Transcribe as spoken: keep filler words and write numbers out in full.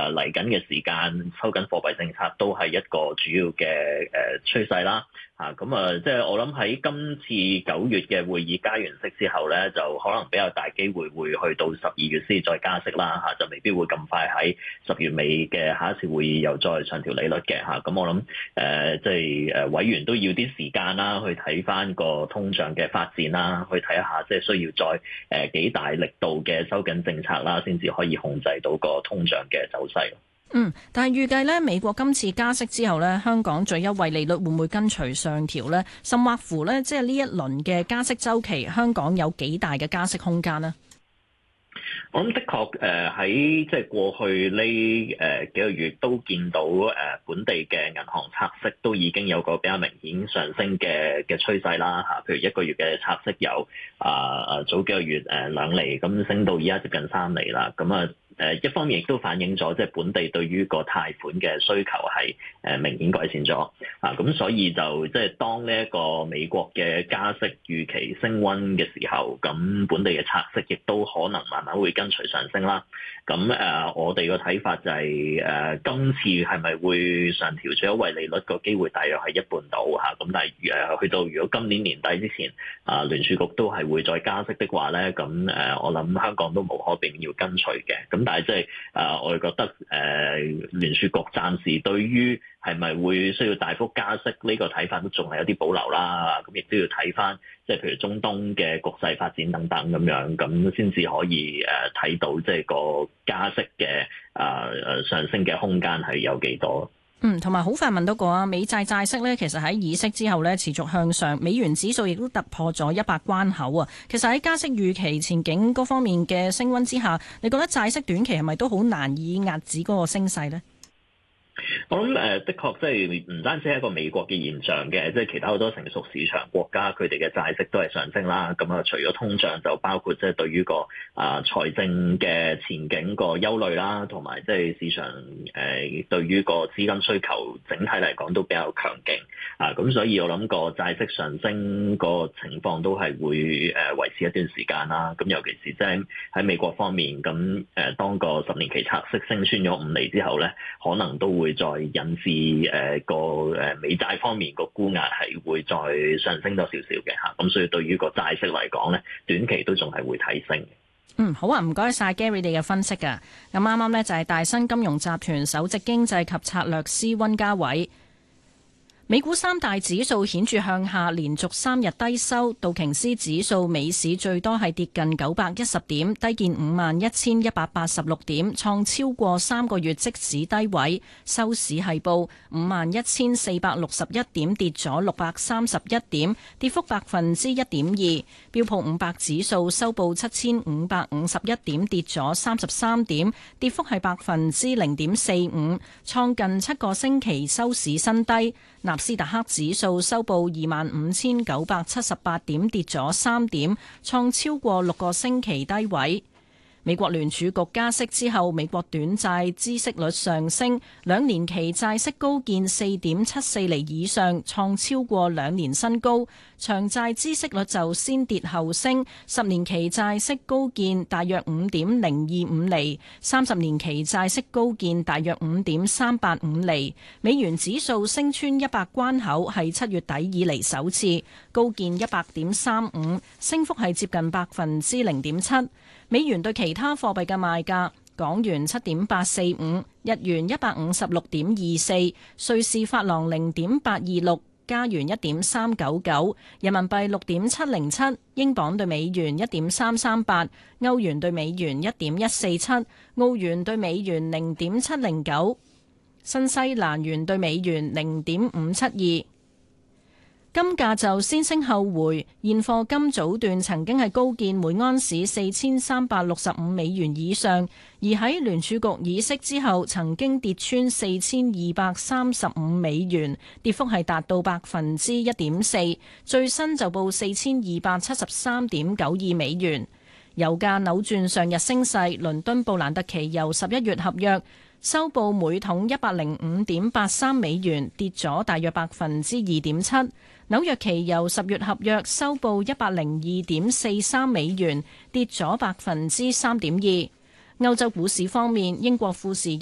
誒嚟緊嘅時間收緊貨幣政策都係一個主要嘅誒趨勢啦。嚇咁啊，即係我諗喺今次九月嘅會議加完息之後咧，就可能比較大機會會去到十二月先再加息啦嚇，就未必會咁快喺十月尾嘅下一次會議又再上調利率嘅嚇。咁我諗誒即係誒委員都要啲時間啦，去睇翻個通脹嘅發展啦，去睇一下即係需要再誒幾大力度嘅收緊政策啦，先至可以控制到個通脹嘅走勢。 嗯，但係預計咧，美國今次加息之後咧，香港最優惠利率會唔會跟隨上調呢？甚或乎呢，即係呢一輪嘅加息週期，香港有幾大嘅加息空間呢？ 我諗的確誒喺即係過去呢誒幾個月都見到誒本地嘅銀行拆息都已經有個比較明顯上升嘅嘅趨勢啦嚇，譬如一個月嘅拆息有啊啊早幾個月誒兩厘，咁升到而家接近三厘啦，咁啊。誒一方面亦都反映咗，即係本地對於個貸款嘅需求係誒明顯改善咗啊，咁所以就即係當呢一個美國嘅加息預期升溫嘅時候，咁本地嘅拆息亦都可能慢慢會跟隨上升啦。咁誒，我哋個睇法就係誒今次係咪會上調最優惠利率個機會大約係一半到嚇，咁但係誒去到如果今年年底之前啊聯儲局都係會再加息的話咧，咁誒我諗香港都無可避免要跟隨嘅。咁但係即係誒，我哋覺得誒聯儲局暫時對於係咪會需要大幅加息呢個睇法都仲係有啲保留啦。咁亦都要睇翻即係譬如中東嘅局勢發展等等咁樣，咁先至可以誒睇到即係個加息嘅誒誒上升嘅空間係有幾多。 嗯，同埋好快問到個啊，美債債息呢，其實喺議息之後呢，持續向上，美元指數亦都突破咗一百關口啊。其實喺加息預期前景嗰方面嘅升溫之下，你覺得債息短期係咪都好難以壓止嗰個升勢呢？ 我諗誒，的確即係唔單止係一個美國嘅現象嘅，即係其他好多成熟市場國家佢哋嘅債息都係上升啦。咁啊，除咗通脹，就包括即係對於個啊財政嘅前景個憂慮啦，同埋即係市場誒對於個資金需求整體嚟講都比較強勁啊。咁所以我諗個債息上升個情況都係會誒維持一段時間啦。咁尤其是即係喺美國方面，咁誒當個十年期拆息升穿咗五厘之後咧，可能都會再引致誒個誒美債方面個沽壓係會再上升多少少嘅嚇，咁所以對於個債息嚟講咧，短期都仲係會提升嘅。 嗯，好啊，唔該晒 Gary 你嘅分析㗎。咁啱啱呢就係大新金融集團首席經濟及策略師溫家偉。美股三大指數顯著向下，連續三日低收。道瓊斯指數尾市最多係跌近九百一十點，低見五萬一千一百八十六點，創超過三個月即市低位。收市係報五萬一千四百六十一點，跌咗六百三十一點，跌幅百分之一點二。標普五百指數收報七千五百五十一點，跌咗三十三點，跌幅係百分之零點四五，創近七個星期收市新低。納斯達克指數收報二萬五千九百七十八點，跌咗三點，創超過六個星期低位。美國聯儲局加息之後，美國短債孳息率上升，兩年期債息高見四點七四厘以上，創超過兩年新高。長債孳息率就先跌後升，十年期債息高見大約五點零二五厘，三十年期債息高見大約五點三八五厘。美元指數升穿一百關口，係七月底以嚟首次高見一百點三五，升幅係接近百分之零點七。美元對其他貨幣嘅賣價：港元七點八四五，日元一百五十六點二四，瑞士法郎零點八二六，加元一點三九九，人民幣六點七零七，英鎊對美元一點三三八，歐元對美元一點一四七，澳元對美元零點七零九，新西蘭元對美元零點五七二。金價就先升後回，現貨金早段曾經係高見每安士四千三百六十五美元以上，而喺聯儲局議息之後，曾經跌穿四千二百三十五美元，跌幅係達到百分之一點四，最新就報四千二百七十三點九二美元。油價扭轉上日升勢，倫敦布蘭特期油十一月合約收報每桶一百零五點八三美元，跌咗大約百分之二點七。紐約期油十月合約收報一百零二點四三美元，跌咗百分之三點二。歐洲股市方面，英國富時